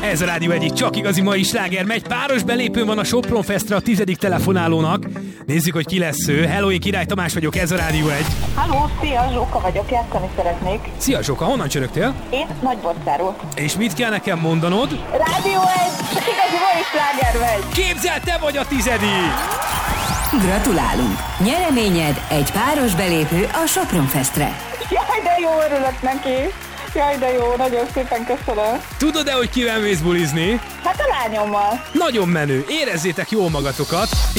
Ez a Rádió egyik csak igazi mai sláger megy. Páros belépőn van a Sopron Festre a 10. telefonálónak. Nézzük, hogy ki lesz ő. Hello, én Király Tamás vagyok, ez a Rádió egy. Halló, szia, Zsóka vagyok, játszani szeretnék. Szia Zsóka, honnan csörögtél? Én Nagybocáról. És mit kell nekem mondanod? Rádió egy, csak igazi mai sláger megy. Képzeld, te vagy a 10. Gratulálunk! Nyereményed egy páros belépő a Sopron Festre. Jaj, de jó, örülök neki. Jaj, de jó, nagyon szépen köszönöm. Tudod-e, hogy kivel mész bulizni? Hát a lányommal. Nagyon menő, érezzétek jól magatokat, és